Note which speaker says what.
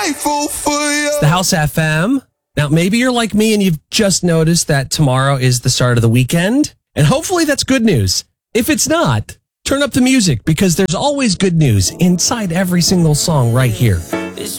Speaker 1: grateful for you.
Speaker 2: It's the House FM. Now, maybe you're like me and you've just noticed that tomorrow is the start of the weekend. And hopefully that's good news. If it's not, turn up the music because there's always good news inside every single song right here.